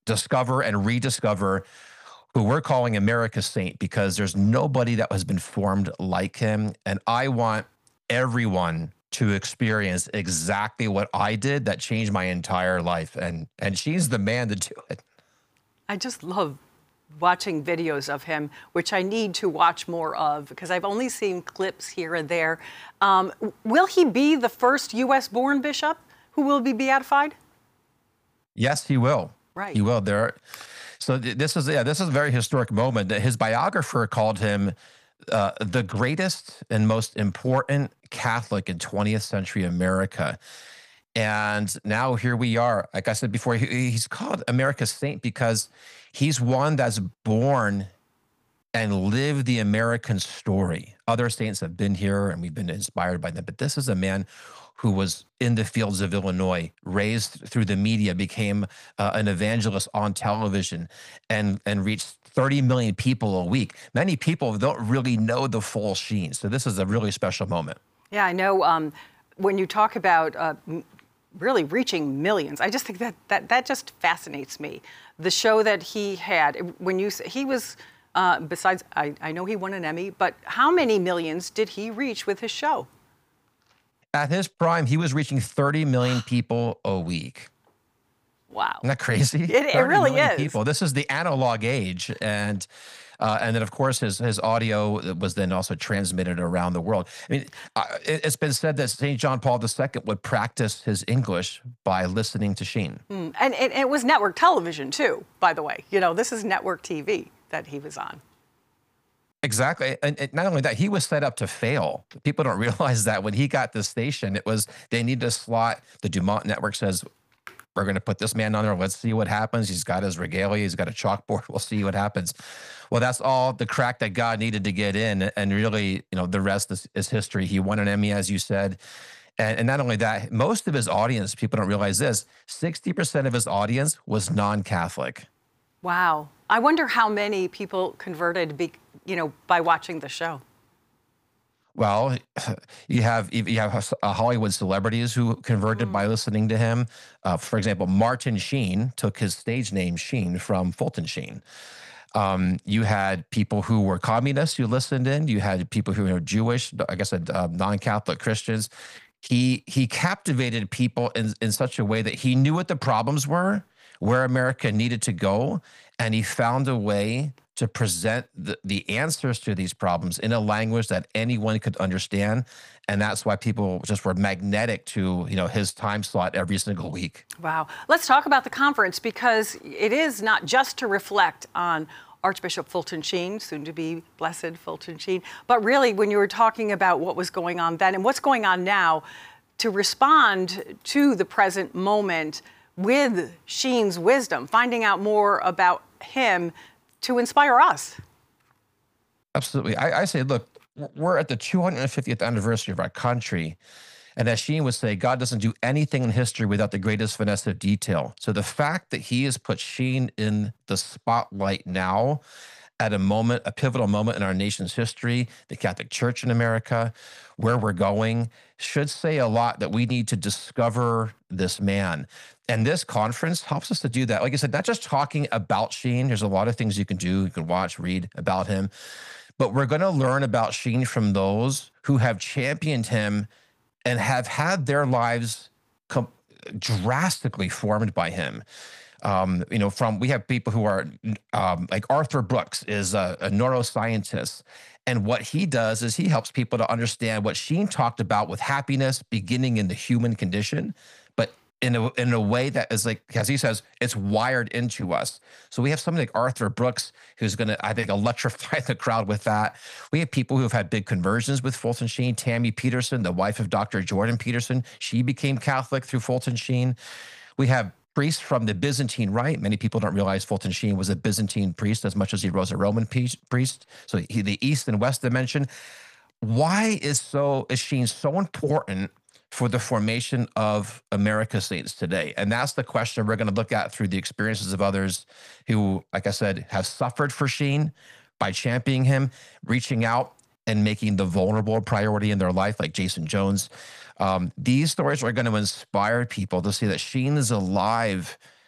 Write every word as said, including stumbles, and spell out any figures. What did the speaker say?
discover and rediscover who we're calling America's Saint, because there's nobody that has been formed like him. And I want everyone to experience exactly what I did that changed my entire life. And and she's the man to do it. I just love watching videos of him, which I need to watch more of because I've only seen clips here and there. Um, will he be the first U S born bishop who will be beatified? Yes, he will. Right. He will. There. So th- this is yeah, this is a very historic moment. His biographer called him uh, the greatest and most important Catholic in twentieth century America. And now here we are. Like I said before, he, he's called America's Saint because he's one that's born and lived the American story. Other saints have been here and we've been inspired by them, but this is a man who was in the fields of Illinois, raised through the media, became uh, an evangelist on television, and and reached thirty million people a week. Many people don't really know the full sheen. So this is a really special moment. Yeah, I know. Um, when you talk about uh, m- really reaching millions, I just think that, that that just fascinates me. The show that he had, when you s- he was, uh, besides, I, I know he won an Emmy, but how many millions did he reach with his show? At his prime, he was reaching thirty million people a week. Wow. Isn't that crazy? It, it thirty really million is. people. This is the analog age. And uh, and then, of course, his his audio was then also transmitted around the world. I mean, uh, it, it's been said that Saint John Paul the Second would practice his English by listening to Sheen. Mm. And it, it was network television, too, by the way. You know, this is network T V that he was on. Exactly. And, and not only that, he was set up to fail. People don't realize that when he got the station, it was they need to slot. The Dumont network says, we're going to put this man on there. Let's see what happens. He's got his regalia. He's got a chalkboard. We'll see what happens. Well, that's all the crack that God needed to get in. And really, you know, the rest is, is history. He won an Emmy, as you said. And, and not only that, most of his audience, people don't realize this, sixty percent of his audience was non-Catholic. Wow. I wonder how many people converted, be, you know, by watching the show. Well, you have you have uh, Hollywood celebrities who converted Mm. by listening to him. Uh, for example, Martin Sheen took his stage name Sheen from Fulton Sheen. Um, you had people who were communists who listened in. You had people who were Jewish, I guess, uh, non-Catholic Christians. He he captivated people in in such a way that he knew what the problems were, where America needed to go, and he found a way to present the, the answers to these problems in a language that anyone could understand. And that's why people just were magnetic to, you know, his time slot every single week. Wow. Let's talk about the conference because it is not just to reflect on Archbishop Fulton Sheen, soon to be Blessed Fulton Sheen, but really when you were talking about what was going on then and what's going on now, to respond to the present moment with Sheen's wisdom, finding out more about him to inspire us. Absolutely. I, I say, look, we're at the two hundred fiftieth anniversary of our country. And as Sheen would say, God doesn't do anything in history without the greatest finesse of detail. So the fact that he has put Sheen in the spotlight now at a moment, a pivotal moment in our nation's history, the Catholic Church in America, where we're going, should say a lot that we need to discover this man. And this conference helps us to do that. Like I said, not just talking about Sheen. There's a lot of things you can do. You can watch, read about him. But we're going to learn about Sheen from those who have championed him and have had their lives com- drastically formed by him. Um, you know, from we have people who are um, like Arthur Brooks is a, a neuroscientist. And what he does is he helps people to understand what Sheen talked about with happiness beginning in the human condition, but in a, in a way that is like, as he says, it's wired into us. So we have somebody like Arthur Brooks who's going to, I think, electrify the crowd with that. We have people who have had big conversions with Fulton Sheen. Tammy Peterson, the wife of Doctor Jordan Peterson, she became Catholic through Fulton Sheen. We have priests from the Byzantine Rite. Many people don't realize Fulton Sheen was a Byzantine priest as much as he was a Roman priest. So he, the East and West dimension. Why is so is Sheen so important for the formation of America's saints today? And that's the question we're going to look at through the experiences of others who, like I said, have suffered for Sheen by championing him, reaching out and making the vulnerable a priority in their life, like Jason Jones. Um, these stories are going to inspire people to see that Sheen is alive